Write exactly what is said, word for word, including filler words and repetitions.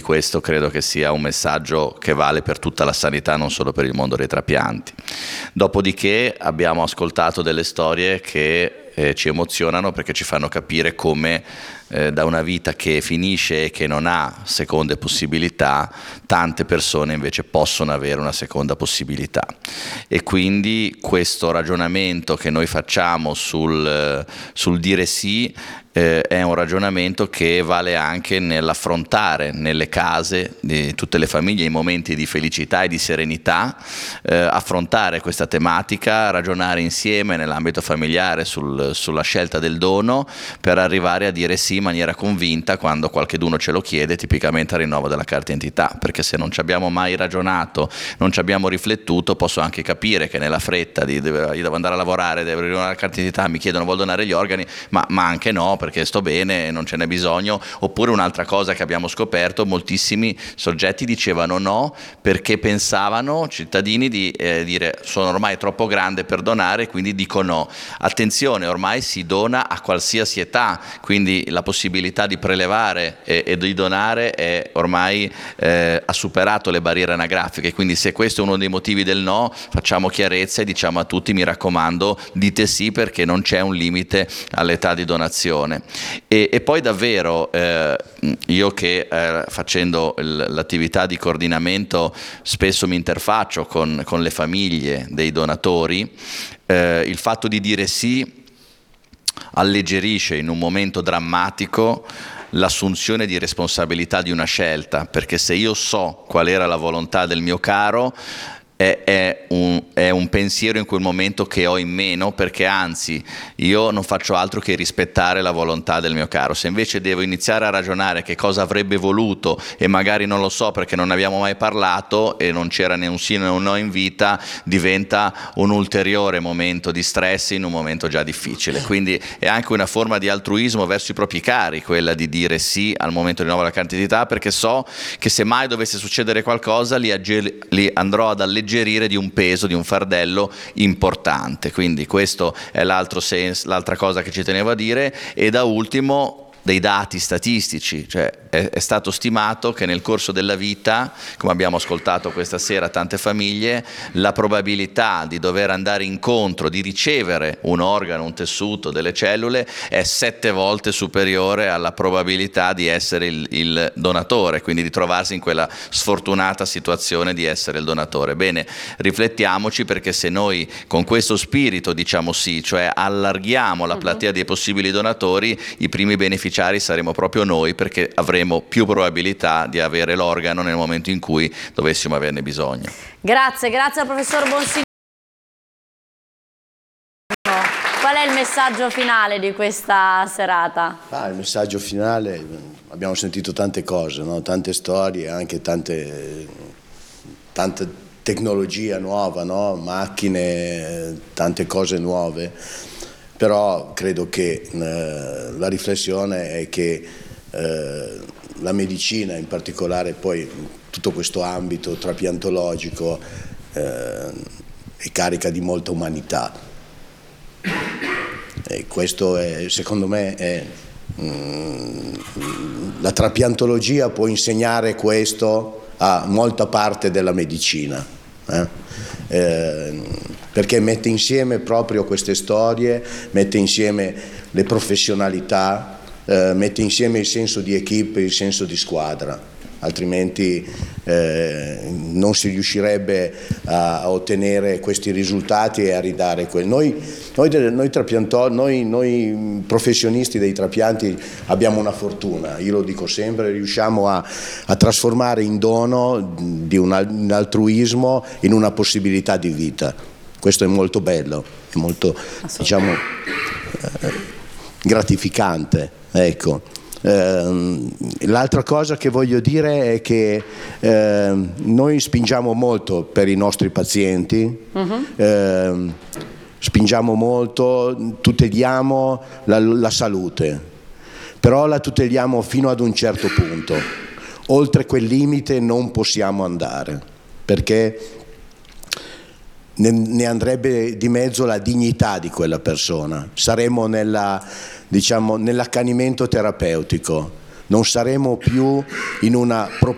questo credo che sia un messaggio che vale per tutta la sanità, non solo per il mondo dei trapianti. Dopodiché abbiamo ascoltato delle storie che eh, ci emozionano, perché ci fanno capire come eh, da una vita che finisce e che non ha seconde possibilità, tante persone invece possono avere una seconda possibilità. E quindi questo ragionamento che noi facciamo sul, sul dire sì eh, è un ragionamento che vale anche nell'affrontare nelle case di tutte le famiglie i momenti di felicità e di serenità, eh, affrontare questa tematica, ragionare insieme nell'ambito familiare sul, sulla scelta del dono, per arrivare a dire sì in maniera convinta quando qualcheduno ce lo chiede, tipicamente al rinnovo della carta d'identità, perché se non ci abbiamo mai ragionato, non ci abbiamo riflettuto, posso anche capire che nella fretta di io devo andare a lavorare, devo rinnovare la carta d'identità, mi chiedono vuol donare gli organi, ma, ma anche no, perché sto bene e non ce n'è bisogno. Oppure un'altra cosa che abbiamo scoperto, moltissimi soggetti dicevano no perché pensavano, cittadini, di eh, dire sono ormai troppo grande per donare, quindi dico no. Attenzione, ormai si dona a qualsiasi età, quindi la possibilità di prelevare e, e di donare è ormai eh, ha superato le barriere anagrafiche, quindi se questo è uno dei motivi del no, facciamo chiarezza e diciamo a tutti, mi raccomando, dite sì, perché non c'è un limite all'età di donazione. E, e poi davvero eh, io che eh, facendo l'attività di coordinamento spesso mi interfaccio con, con le famiglie dei donatori, eh, il fatto di dire sì alleggerisce in un momento drammatico l'assunzione di responsabilità di una scelta, perché se io so qual era la volontà del mio caro, È, è, un, è un pensiero in quel momento che ho in meno, perché anzi io non faccio altro che rispettare la volontà del mio caro. Se invece devo iniziare a ragionare che cosa avrebbe voluto e magari non lo so perché non abbiamo mai parlato e non c'era né un sì né un no in vita, diventa un ulteriore momento di stress in un momento già difficile. Quindi è anche una forma di altruismo verso i propri cari, quella di dire sì al momento di nuova la cantità, perché so che se mai dovesse succedere qualcosa li, li andrò ad alleggerire di un peso, di un fardello importante. Quindi questo è l'altro senso, l'altra cosa che ci tenevo a dire. E da ultimo dei dati statistici, cioè è, è stato stimato che nel corso della vita, come abbiamo ascoltato questa sera tante famiglie, la probabilità di dover andare incontro, di ricevere un organo, un tessuto, delle cellule è sette volte superiore alla probabilità di essere il, il donatore, quindi di trovarsi in quella sfortunata situazione di essere il donatore. Bene, riflettiamoci, perché se noi con questo spirito diciamo sì, cioè allarghiamo la platea dei possibili donatori, i primi beneficiari saremo proprio noi, perché avremo più probabilità di avere l'organo nel momento in cui dovessimo averne bisogno. Grazie, grazie al professor Bonsignore. Qual è il messaggio finale di questa serata? Ah, il messaggio finale, abbiamo sentito tante cose, no? Tante storie, anche tante, tante tecnologia nuova, no? Macchine, tante cose nuove. Però credo che eh, la riflessione è che eh, la medicina, in particolare poi tutto questo ambito trapiantologico, eh, è carica di molta umanità. E questo è, secondo me, è, mm, la trapiantologia può insegnare questo a molta parte della medicina. Eh? Eh, perché mette insieme proprio queste storie, mette insieme le professionalità, eh, mette insieme il senso di equipe, il senso di squadra, altrimenti eh, non si riuscirebbe a, a ottenere questi risultati e a ridare quelli. Noi, noi, noi, noi, noi professionisti dei trapianti abbiamo una fortuna, io lo dico sempre, riusciamo a, a trasformare in dono di un, un altruismo in una possibilità di vita. Questo è molto bello, è molto, diciamo, eh, gratificante, ecco. Eh, l'altra cosa che voglio dire è che eh, noi spingiamo molto per i nostri pazienti, uh-huh. eh, spingiamo molto, tuteliamo la, la salute, però la tuteliamo fino ad un certo punto. Oltre quel limite non possiamo andare, perché ne andrebbe di mezzo la dignità di quella persona. Saremo nella, diciamo, nell'accanimento terapeutico, non saremo più in una